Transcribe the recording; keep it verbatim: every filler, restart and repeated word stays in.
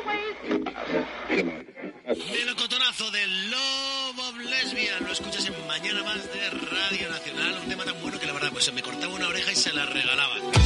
Melocotonazo del Love of Lesbian. Lo escuchas en Mañana Más de Radio Nacional. Un tema tan bueno que la verdad pues se me cortaba una oreja y se la regalaba.